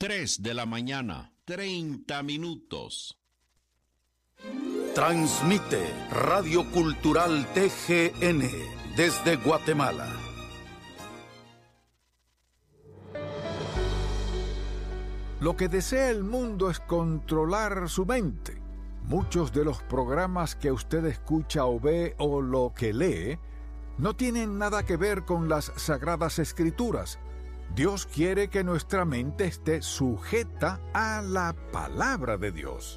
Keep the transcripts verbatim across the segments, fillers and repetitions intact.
tres de la mañana, treinta minutos. Transmite Radio Cultural T G N desde Guatemala. Lo que desea el mundo es controlar su mente. Muchos de los programas que usted escucha o ve o lo que lee no tienen nada que ver con las Sagradas Escrituras. Dios quiere que nuestra mente esté sujeta a la palabra de Dios.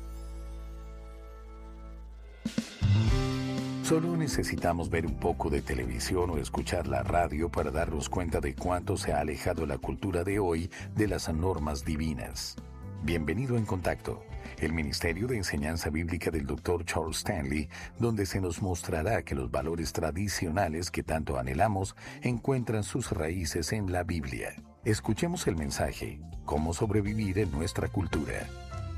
Solo necesitamos ver un poco de televisión o escuchar la radio para darnos cuenta de cuánto se ha alejado la cultura de hoy de las normas divinas. Bienvenido en Contacto, el Ministerio de Enseñanza Bíblica del doctor Charles Stanley, donde se nos mostrará que los valores tradicionales que tanto anhelamos encuentran sus raíces en la Biblia. Escuchemos el mensaje, ¿Cómo sobrevivir en nuestra cultura?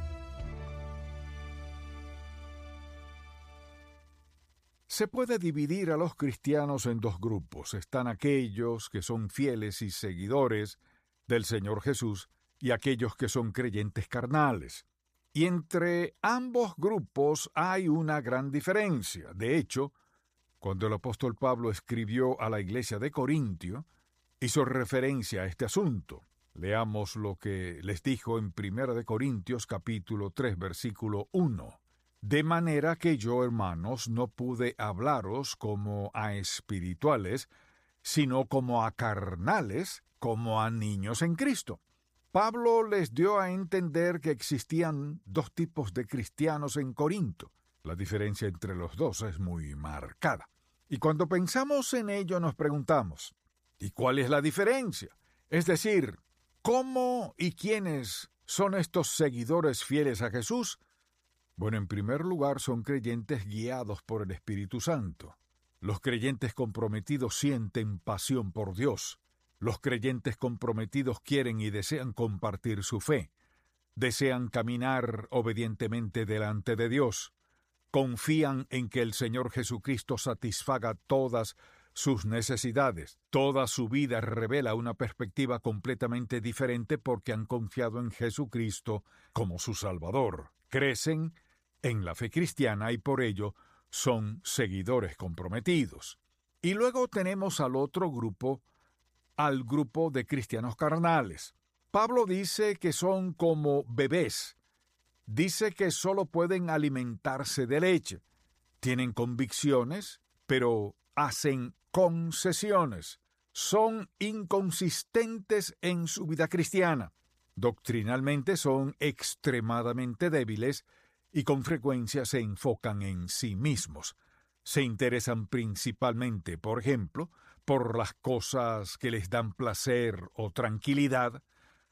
Se puede dividir a los cristianos en dos grupos. Están aquellos que son fieles y seguidores del Señor Jesús y aquellos que son creyentes carnales. Y entre ambos grupos hay una gran diferencia. De hecho, cuando el apóstol Pablo escribió a la iglesia de Corintio, hizo referencia a este asunto. Leamos lo que les dijo en Primera de Corintios capítulo tres, versículo uno. De manera que yo, hermanos, no pude hablaros como a espirituales, sino como a carnales, como a niños en Cristo. Pablo les dio a entender que existían dos tipos de cristianos en Corinto. La diferencia entre los dos es muy marcada. Y cuando pensamos en ello nos preguntamos, ¿y cuál es la diferencia? Es decir, ¿cómo y quiénes son estos seguidores fieles a Jesús? Bueno, en primer lugar, son creyentes guiados por el Espíritu Santo. Los creyentes comprometidos sienten pasión por Dios. Los creyentes comprometidos quieren y desean compartir su fe. Desean caminar obedientemente delante de Dios. Confían en que el Señor Jesucristo satisfaga todas sus necesidades. Toda su vida revela una perspectiva completamente diferente porque han confiado en Jesucristo como su Salvador. Crecen en la fe cristiana y por ello son seguidores comprometidos. Y luego tenemos al otro grupo, al grupo de cristianos carnales. Pablo dice que son como bebés. Dice que solo pueden alimentarse de leche. Tienen convicciones, pero hacen concesiones. Son inconsistentes en su vida cristiana. Doctrinalmente son extremadamente débiles y con frecuencia se enfocan en sí mismos. Se interesan principalmente, por ejemplo, por las cosas que les dan placer o tranquilidad.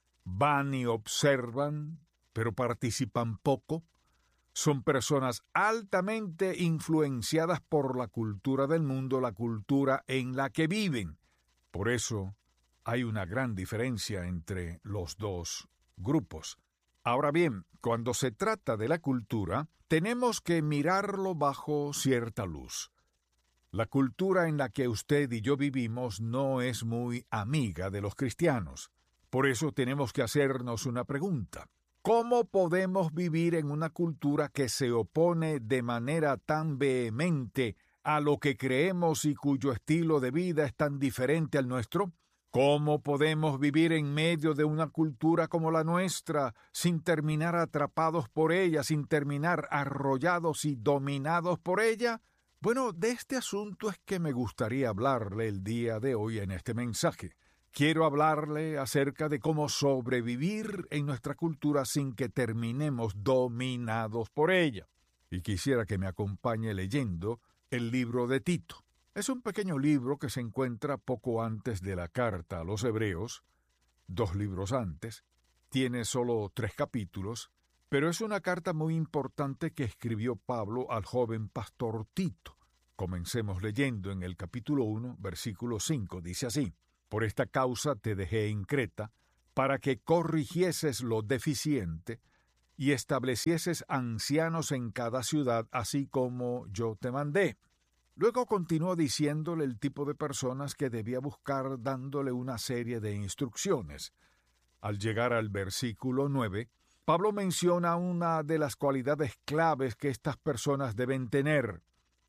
Van y observan, pero participan poco. Son personas altamente influenciadas por la cultura del mundo, la cultura en la que viven. Por eso hay una gran diferencia entre los dos grupos. Ahora bien, cuando se trata de la cultura, tenemos que mirarlo bajo cierta luz. La cultura en la que usted y yo vivimos no es muy amiga de los cristianos. Por eso tenemos que hacernos una pregunta. ¿Cómo podemos vivir en una cultura que se opone de manera tan vehemente a lo que creemos y cuyo estilo de vida es tan diferente al nuestro? ¿Cómo podemos vivir en medio de una cultura como la nuestra, sin terminar atrapados por ella, sin terminar arrollados y dominados por ella? Bueno, de este asunto es que me gustaría hablarle el día de hoy en este mensaje. Quiero hablarle acerca de cómo sobrevivir en nuestra cultura sin que terminemos dominados por ella. Y quisiera que me acompañe leyendo el libro de Tito. Es un pequeño libro que se encuentra poco antes de la carta a los Hebreos, dos libros antes. Tiene solo tres capítulos, pero es una carta muy importante que escribió Pablo al joven pastor Tito. Comencemos leyendo en el capítulo uno, versículo cinco. Dice así: Por esta causa te dejé en Creta, para que corrigieses lo deficiente y establecieses ancianos en cada ciudad, así como yo te mandé. Luego continuó diciéndole el tipo de personas que debía buscar, dándole una serie de instrucciones. Al llegar al versículo nueve, Pablo menciona una de las cualidades claves que estas personas deben tener: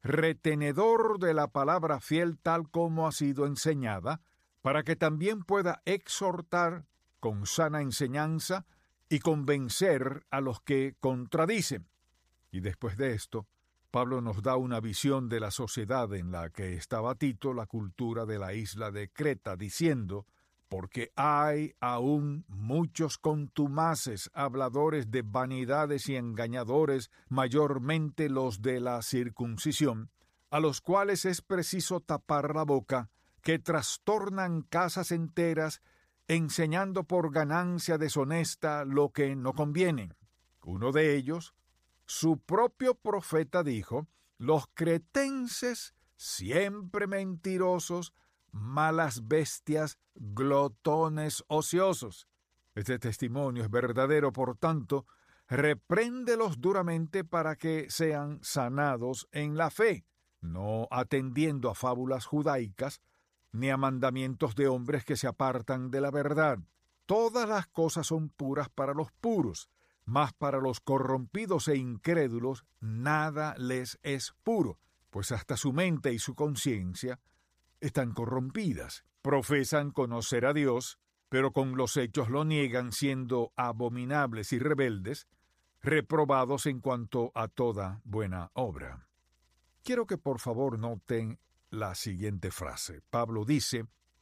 retenedor de la palabra fiel tal como ha sido enseñada, para que también pueda exhortar con sana enseñanza y convencer a los que contradicen. Y después de esto, Pablo nos da una visión de la sociedad en la que estaba Tito, la cultura de la isla de Creta, diciendo: porque hay aún muchos contumaces, habladores de vanidades y engañadores, mayormente los de la circuncisión, a los cuales es preciso tapar la boca, que trastornan casas enteras, enseñando por ganancia deshonesta lo que no conviene. Uno de ellos, su propio profeta, dijo: los cretenses, siempre mentirosos, malas bestias, glotones ociosos. Este testimonio es verdadero, por tanto, repréndelos duramente para que sean sanados en la fe, no atendiendo a fábulas judaicas, ni a mandamientos de hombres que se apartan de la verdad. Todas las cosas son puras para los puros, mas para los corrompidos e incrédulos nada les es puro, pues hasta su mente y su conciencia están corrompidas. Profesan conocer a Dios, pero con los hechos lo niegan, siendo abominables y rebeldes, reprobados en cuanto a toda buena obra. Quiero que por favor noten la siguiente frase. Pablo dice: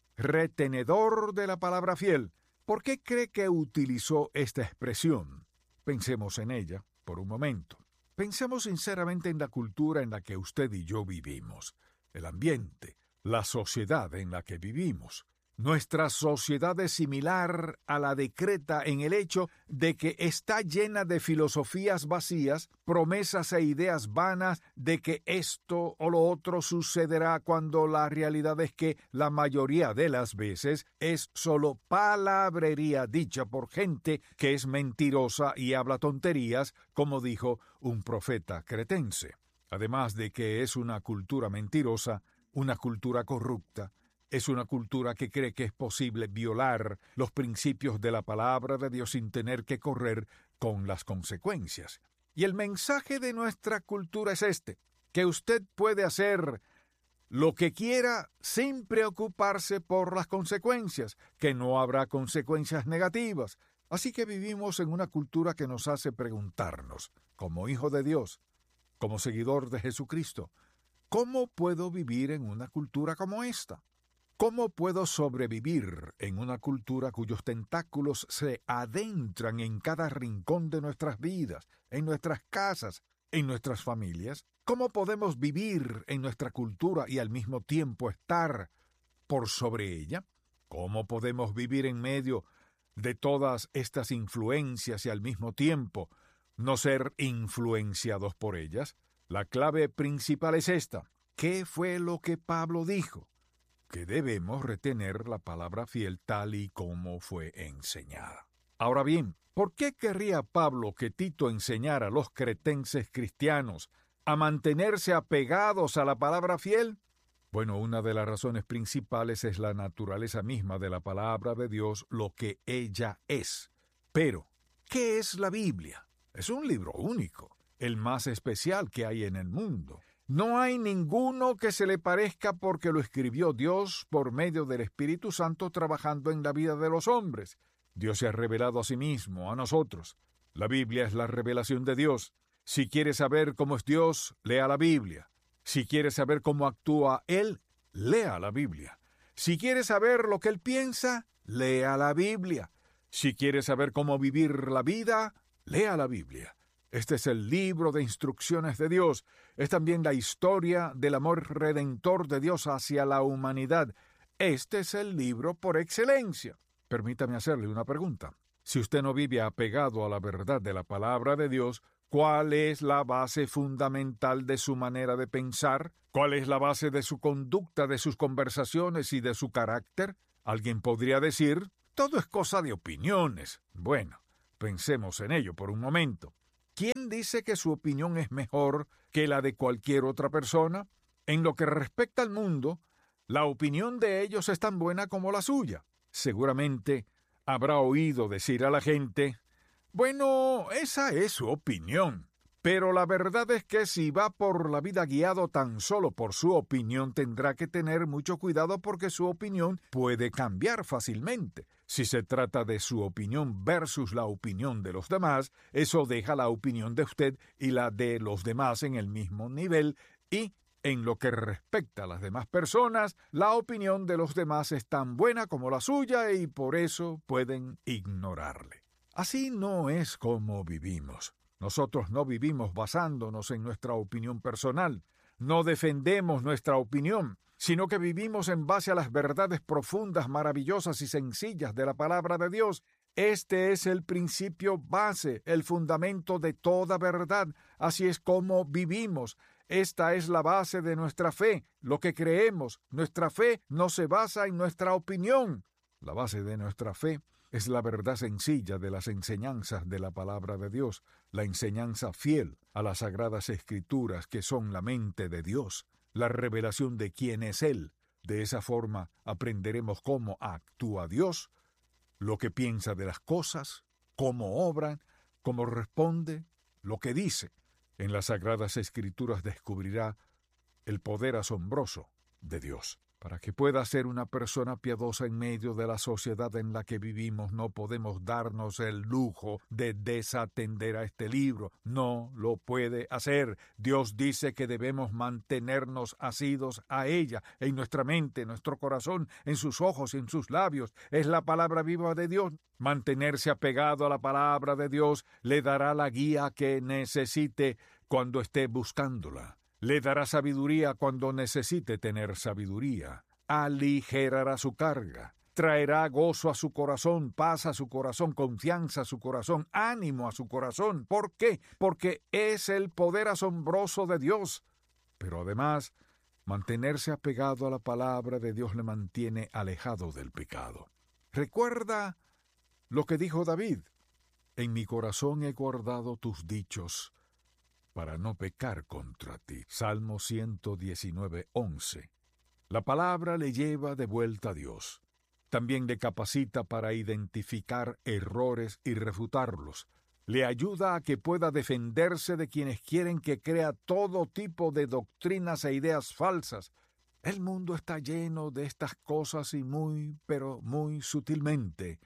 retenedor de la palabra fiel. ¿Por qué cree que utilizó esta expresión? Pensemos en ella por un momento. Pensemos sinceramente en la cultura en la que usted y yo vivimos, el ambiente, la sociedad en la que vivimos. Nuestra sociedad es similar a la de Creta en el hecho de que está llena de filosofías vacías, promesas e ideas vanas de que esto o lo otro sucederá, cuando la realidad es que la mayoría de las veces es solo palabrería dicha por gente que es mentirosa y habla tonterías, como dijo un profeta cretense. Además de que es una cultura mentirosa, una cultura corrupta, es una cultura que cree que es posible violar los principios de la palabra de Dios sin tener que correr con las consecuencias. Y el mensaje de nuestra cultura es este: que usted puede hacer lo que quiera sin preocuparse por las consecuencias, que no habrá consecuencias negativas. Así que vivimos en una cultura que nos hace preguntarnos, como hijo de Dios, como seguidor de Jesucristo, ¿cómo puedo vivir en una cultura como esta? ¿Cómo puedo sobrevivir en una cultura cuyos tentáculos se adentran en cada rincón de nuestras vidas, en nuestras casas, en nuestras familias? ¿Cómo podemos vivir en nuestra cultura y al mismo tiempo estar por sobre ella? ¿Cómo podemos vivir en medio de todas estas influencias y al mismo tiempo no ser influenciados por ellas? La clave principal es esta: ¿qué fue lo que Pablo dijo? Que debemos retener la palabra fiel tal y como fue enseñada. Ahora bien, ¿por qué querría Pablo que Tito enseñara a los cretenses cristianos a mantenerse apegados a la palabra fiel? Bueno, una de las razones principales es la naturaleza misma de la palabra de Dios, lo que ella es. Pero, ¿qué es la Biblia? Es un libro único, el más especial que hay en el mundo. No hay ninguno que se le parezca, porque lo escribió Dios por medio del Espíritu Santo trabajando en la vida de los hombres. Dios se ha revelado a sí mismo, a nosotros. La Biblia es la revelación de Dios. Si quiere saber cómo es Dios, lea la Biblia. Si quiere saber cómo actúa Él, lea la Biblia. Si quiere saber lo que Él piensa, lea la Biblia. Si quiere saber cómo vivir la vida, lea la Biblia. Este es el libro de instrucciones de Dios. Es también la historia del amor redentor de Dios hacia la humanidad. Este es el libro por excelencia. Permítame hacerle una pregunta. Si usted no vive apegado a la verdad de la palabra de Dios, ¿cuál es la base fundamental de su manera de pensar? ¿Cuál es la base de su conducta, de sus conversaciones y de su carácter? Alguien podría decir, todo es cosa de opiniones. Bueno, pensemos en ello por un momento. ¿Quién dice que su opinión es mejor que la de cualquier otra persona? En lo que respecta al mundo, la opinión de ellos es tan buena como la suya. Seguramente Habrá oído decir a la gente: bueno, esa es su opinión. Pero la verdad es que si va por la vida guiado tan solo por su opinión, tendrá que tener mucho cuidado porque su opinión puede cambiar fácilmente. Si se trata de su opinión versus la opinión de los demás, eso deja la opinión de usted y la de los demás en el mismo nivel, y en lo que respecta a las demás personas, la opinión de los demás es tan buena como la suya y por eso pueden ignorarle. Así no es como vivimos. Nosotros no vivimos basándonos en nuestra opinión personal, no defendemos nuestra opinión, sino que vivimos en base a las verdades profundas, maravillosas y sencillas de la palabra de Dios. Este es el principio base, el fundamento de toda verdad. Así es como vivimos. Esta es la base de nuestra fe, lo que creemos. Nuestra fe no se basa en nuestra opinión. La base de nuestra fe es la verdad sencilla de las enseñanzas de la palabra de Dios, la enseñanza fiel a las sagradas escrituras que son la mente de Dios, la revelación de quién es Él. De esa forma aprenderemos cómo actúa Dios, lo que piensa de las cosas, cómo obran, cómo responde, lo que dice. En las sagradas escrituras descubrirá el poder asombroso de Dios. Para que pueda ser una persona piadosa en medio de la sociedad en la que vivimos, no podemos darnos el lujo de desatender a este libro. No lo puede hacer. Dios dice que debemos mantenernos asidos a ella, en nuestra mente, en nuestro corazón, en sus ojos, en sus labios. Es la palabra viva de Dios. Mantenerse apegado a la palabra de Dios le dará la guía que necesite cuando esté buscándola. Le dará sabiduría cuando necesite tener sabiduría. Aligerará su carga. Traerá gozo a su corazón, paz a su corazón, confianza a su corazón, ánimo a su corazón. ¿Por qué? Porque es el poder asombroso de Dios. Pero además, mantenerse apegado a la palabra de Dios le mantiene alejado del pecado. Recuerda lo que dijo David: en mi corazón he guardado tus dichos, para no pecar contra ti. Salmo ciento diecinueve, once. La palabra le lleva de vuelta a Dios. También le capacita para identificar errores y refutarlos. Le ayuda a que pueda defenderse de quienes quieren que crea todo tipo de doctrinas e ideas falsas. El mundo está lleno de estas cosas y muy, pero muy sutilmente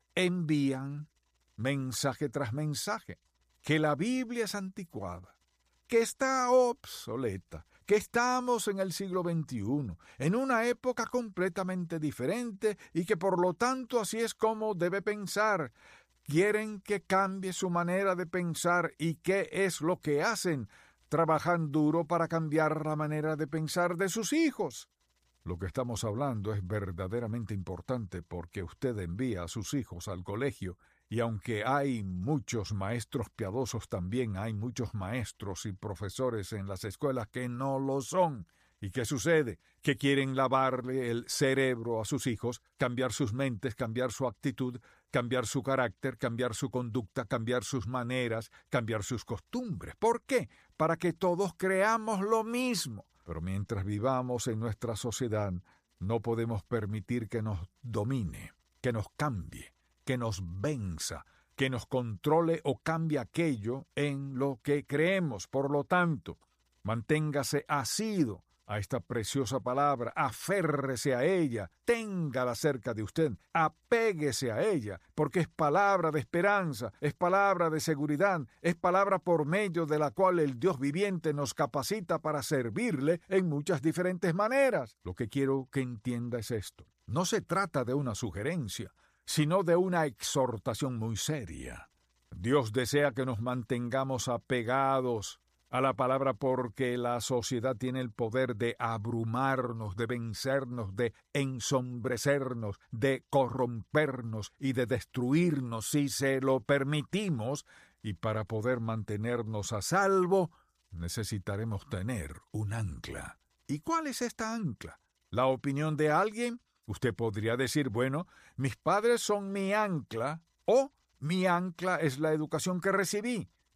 envían mensaje tras mensaje, que la Biblia es anticuada, que está obsoleta, que estamos en el siglo veintiuno, en una época completamente diferente y que por lo tanto así es como debe pensar. Quieren que cambie su manera de pensar. ¿Y qué es lo que hacen? Trabajan duro para cambiar la manera de pensar de sus hijos. Lo que estamos hablando es verdaderamente importante porque usted envía a sus hijos al colegio. Y aunque hay muchos maestros piadosos, también hay muchos maestros y profesores en las escuelas que no lo son. ¿Y qué sucede? Que quieren lavarle el cerebro a sus hijos, cambiar sus mentes, cambiar su actitud, cambiar su carácter, cambiar su conducta, cambiar sus maneras, cambiar sus costumbres. ¿Por qué? Para que todos creamos lo mismo. Pero mientras vivamos en nuestra sociedad, no podemos permitir que nos domine, que nos cambie, que nos venza, que nos controle o cambie aquello en lo que creemos. Por lo tanto, manténgase asido a esta preciosa palabra, aférrese a ella, téngala cerca de usted, apéguese a ella, porque es palabra de esperanza, es palabra de seguridad, es palabra por medio de la cual el Dios viviente nos capacita para servirle en muchas diferentes maneras. Lo que quiero que entienda es esto: no se trata de una sugerencia, sino de una exhortación muy seria. Dios desea que nos mantengamos apegados a la palabra porque la sociedad tiene el poder de abrumarnos, de vencernos, de ensombrecernos, de corrompernos y de destruirnos si se lo permitimos, y para poder mantenernos a salvo necesitaremos tener un ancla. ¿Y cuál es esta ancla? ¿La opinión de alguien? Usted podría decir, bueno, mis padres son mi ancla, o mi ancla es la educación que recibí.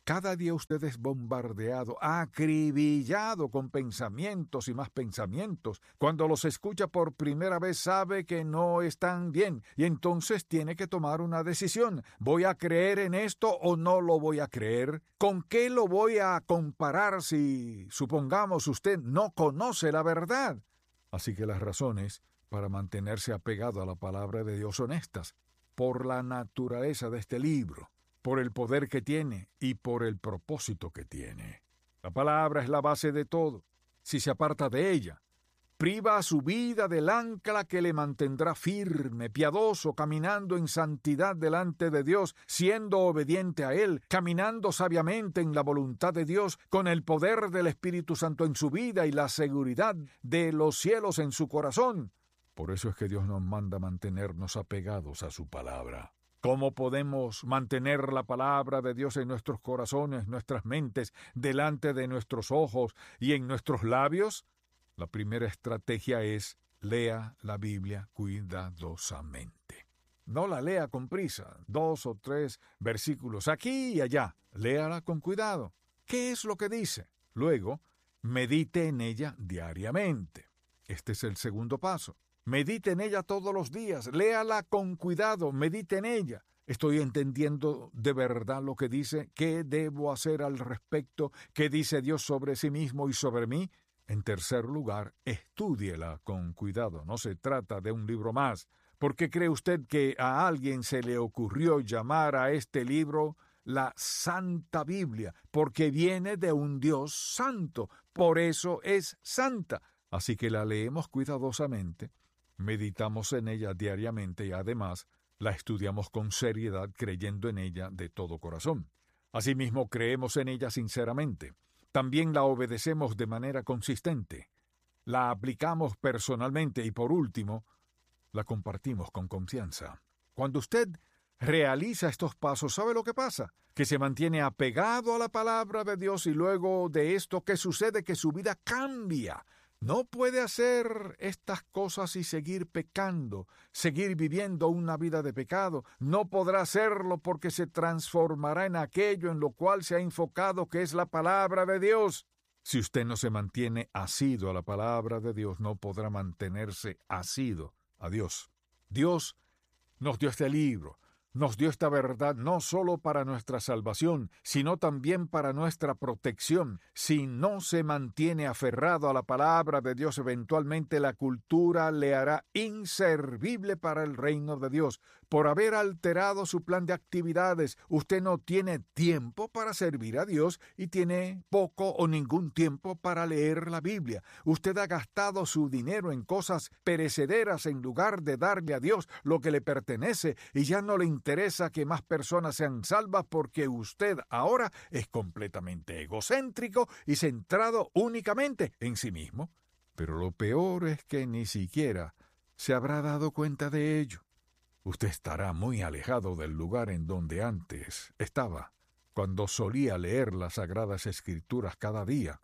Cada día usted es bombardeado, acribillado con pensamientos y más pensamientos. Cuando los escucha por primera vez sabe que no están bien y entonces tiene que tomar una decisión. ¿Voy a creer en esto o no lo voy a creer? ¿Con qué lo voy a comparar si, supongamos, usted no conoce la verdad? Así que las razones para mantenerse apegado a la palabra de Dios son estas: por la naturaleza de este libro, por el poder que tiene y por el propósito que tiene. La palabra es la base de todo. Si se aparta de ella, priva a su vida del ancla que le mantendrá firme, piadoso, caminando en santidad delante de Dios, siendo obediente a Él, caminando sabiamente en la voluntad de Dios, con el poder del Espíritu Santo en su vida y la seguridad de los cielos en su corazón. Por eso es que Dios nos manda mantenernos apegados a su palabra. ¿Cómo podemos mantener la palabra de Dios en nuestros corazones, nuestras mentes, delante de nuestros ojos y en nuestros labios? La primera estrategia es: lea la Biblia cuidadosamente. No la lea con prisa, dos o tres versículos aquí y allá. Léala con cuidado. ¿Qué es lo que dice? Luego, medite en ella diariamente. Este es el segundo paso. Medite en ella todos los días, léala con cuidado, medite en ella. ¿Estoy entendiendo de verdad lo que dice? ¿Qué debo hacer al respecto? ¿Qué dice Dios sobre sí mismo y sobre mí? En tercer lugar, estúdiela con cuidado. No se trata de un libro más. ¿Por qué cree usted que a alguien se le ocurrió llamar a este libro la Santa Biblia? Porque viene de un Dios santo, por eso es santa. Así que la leemos cuidadosamente, meditamos en ella diariamente y además la estudiamos con seriedad, creyendo en ella de todo corazón. Asimismo, creemos en ella sinceramente. También la obedecemos de manera consistente. La aplicamos personalmente y, por último, la compartimos con confianza. Cuando usted realiza estos pasos, ¿sabe lo que pasa? Que se mantiene apegado a la palabra de Dios y luego de esto, ¿qué sucede? Que su vida cambia. No puede hacer estas cosas y seguir pecando, seguir viviendo una vida de pecado. No podrá hacerlo porque se transformará en aquello en lo cual se ha enfocado, que es la palabra de Dios. Si usted no se mantiene asido a la palabra de Dios, no podrá mantenerse asido a Dios. Dios nos dio este libro, nos dio esta verdad no solo para nuestra salvación, sino también para nuestra protección. Si no se mantiene aferrado a la palabra de Dios, eventualmente la cultura le hará inservible para el reino de Dios. Por haber alterado su plan de actividades, usted no tiene tiempo para servir a Dios y tiene poco o ningún tiempo para leer la Biblia. Usted ha gastado su dinero en cosas perecederas en lugar de darle a Dios lo que le pertenece y ya no le interesa que más personas sean salvas porque usted ahora es completamente egocéntrico y centrado únicamente en sí mismo. Pero lo peor es que ni siquiera se habrá dado cuenta de ello. Usted estará muy alejado del lugar en donde antes estaba, cuando solía leer las Sagradas Escrituras cada día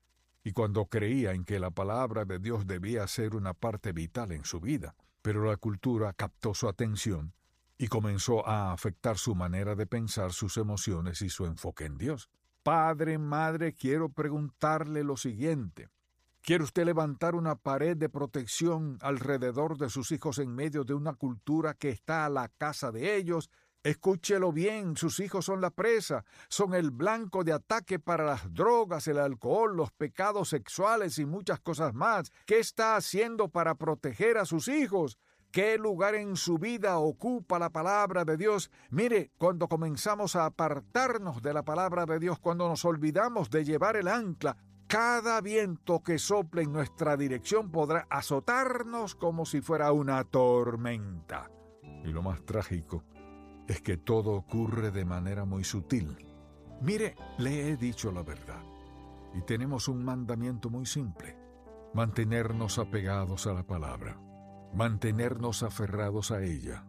y cuando creía en que la palabra de Dios debía ser una parte vital en su vida. Pero la cultura captó su atención y comenzó a afectar su manera de pensar, sus emociones y su enfoque en Dios. Padre, madre, quiero preguntarle lo siguiente. ¿Quiere usted levantar una pared de protección alrededor de sus hijos en medio de una cultura que está a la caza de ellos? Escúchelo bien, sus hijos son la presa, son el blanco de ataque para las drogas, el alcohol, los pecados sexuales y muchas cosas más. ¿Qué está haciendo para proteger a sus hijos? ¿Qué lugar en su vida ocupa la palabra de Dios? Mire, cuando comenzamos a apartarnos de la palabra de Dios, cuando nos olvidamos de llevar el ancla, cada viento que sople en nuestra dirección podrá azotarnos como si fuera una tormenta. Y lo más trágico es que todo ocurre de manera muy sutil. Mire, le he dicho la verdad. Y tenemos un mandamiento muy simple: mantenernos apegados a la palabra, mantenernos aferrados a ella,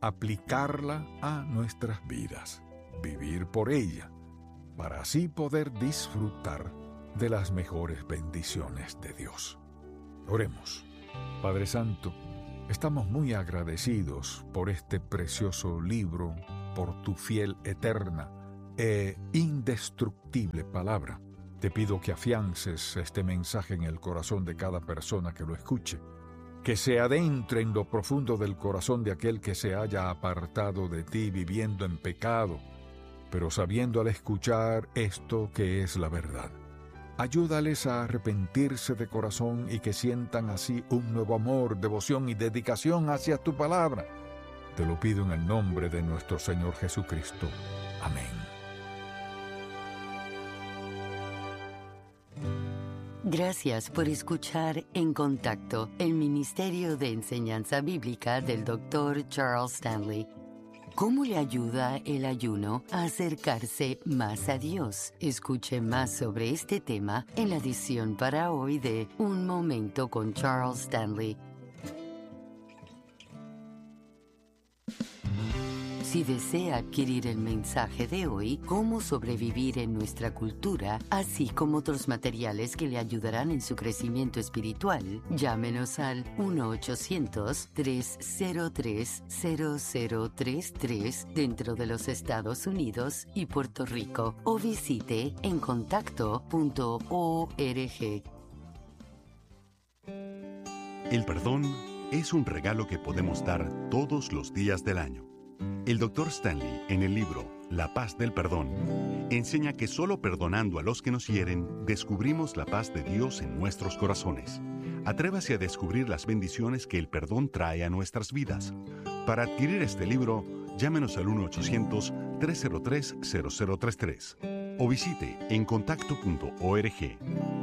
aplicarla a nuestras vidas, vivir por ella, para así poder disfrutar de las mejores bendiciones de Dios. Oremos. Padre Santo, estamos muy agradecidos por este precioso libro, por tu fiel eterna e indestructible palabra. Te pido que afiances este mensaje en el corazón de cada persona que lo escuche, que se adentre en lo profundo del corazón de aquel que se haya apartado de ti viviendo en pecado, pero sabiendo al escuchar esto que es la verdad. Ayúdales a arrepentirse de corazón y que sientan así un nuevo amor, devoción y dedicación hacia tu palabra. Te lo pido en el nombre de nuestro Señor Jesucristo. Amén. Gracias por escuchar En Contacto, el Ministerio de Enseñanza Bíblica del doctor Charles Stanley. ¿Cómo le ayuda el ayuno a acercarse más a Dios? Escuche más sobre este tema en la edición para hoy de Un Momento con Charles Stanley. Si desea adquirir el mensaje de hoy, Cómo sobrevivir en nuestra cultura, así como otros materiales que le ayudarán en su crecimiento espiritual, llámenos al uno ochocientos, tres cero tres, cero cero tres tres dentro de los Estados Unidos y Puerto Rico o visite en contacto punto org. El perdón es un regalo que podemos dar todos los días del año. El doctor Stanley, en el libro La paz del perdón, enseña que solo perdonando a los que nos hieren, descubrimos la paz de Dios en nuestros corazones. Atrévase a descubrir las bendiciones que el perdón trae a nuestras vidas. Para adquirir este libro, llámenos al uno ochocientos, tres cero tres, cero cero tres tres o visite en contacto punto org.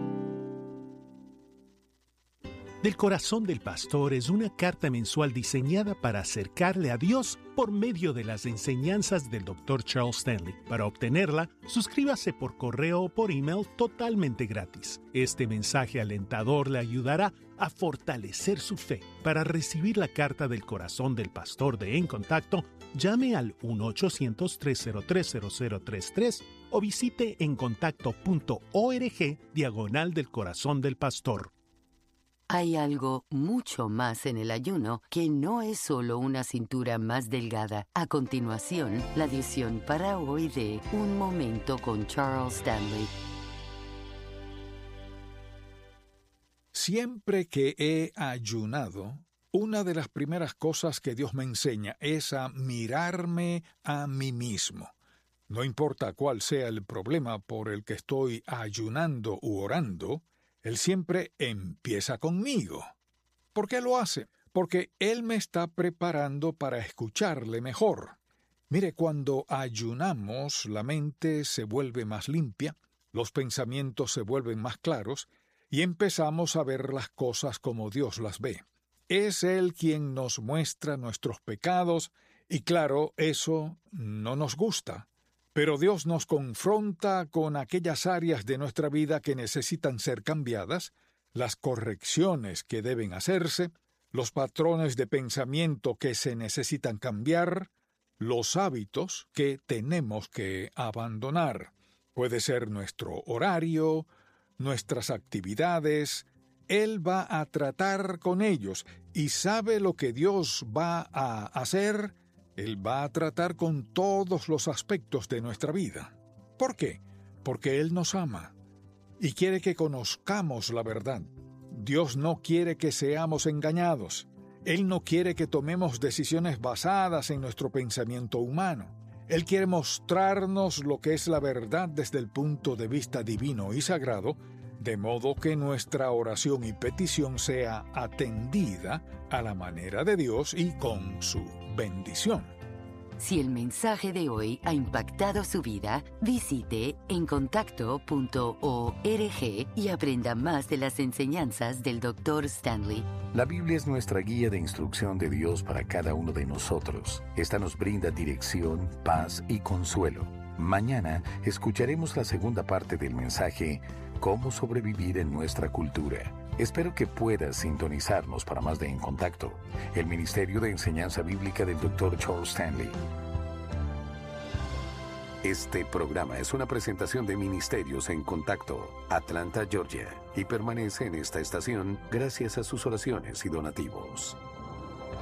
Del Corazón del Pastor es una carta mensual diseñada para acercarle a Dios por medio de las enseñanzas del doctor Charles Stanley. Para obtenerla, suscríbase por correo o por email totalmente gratis. Este mensaje alentador le ayudará a fortalecer su fe. Para recibir la carta del Corazón del Pastor de En Contacto, llame al uno ochocientos, tres cero tres, cero cero tres tres o visite en contacto punto org diagonal del Corazón del Pastor. Hay algo mucho más en el ayuno que no es solo una cintura más delgada. A continuación, la edición para hoy de Un Momento con Charles Stanley. Siempre que he ayunado, una de las primeras cosas que Dios me enseña es a mirarme a mí mismo. No importa cuál sea el problema por el que estoy ayunando u orando, Él siempre empieza conmigo. ¿Por qué lo hace? Porque Él me está preparando para escucharle mejor. Mire, cuando ayunamos, la mente se vuelve más limpia, los pensamientos se vuelven más claros y empezamos a ver las cosas como Dios las ve. Es Él quien nos muestra nuestros pecados y, claro, eso no nos gusta. Pero Dios nos confronta con aquellas áreas de nuestra vida que necesitan ser cambiadas, las correcciones que deben hacerse, los patrones de pensamiento que se necesitan cambiar, los hábitos que tenemos que abandonar. Puede ser nuestro horario, nuestras actividades. Él va a tratar con ellos y sabe lo que Dios va a hacer. Él va a tratar con todos los aspectos de nuestra vida. ¿Por qué? Porque Él nos ama y quiere que conozcamos la verdad. Dios no quiere que seamos engañados. Él no quiere que tomemos decisiones basadas en nuestro pensamiento humano. Él quiere mostrarnos lo que es la verdad desde el punto de vista divino y sagrado, de modo que nuestra oración y petición sea atendida a la manera de Dios y con su bendición. Si el mensaje de hoy ha impactado su vida, visite en contacto punto org y aprenda más de las enseñanzas del doctor Stanley. La Biblia es nuestra guía de instrucción de Dios para cada uno de nosotros. Esta nos brinda dirección, paz y consuelo. Mañana escucharemos la segunda parte del mensaje Cómo sobrevivir en nuestra cultura. Espero que puedas sintonizarnos para más de En Contacto, el Ministerio de Enseñanza Bíblica del doctor Charles Stanley. Este programa es una presentación de Ministerios en Contacto, Atlanta, Georgia, y permanece en esta estación gracias a sus oraciones y donativos.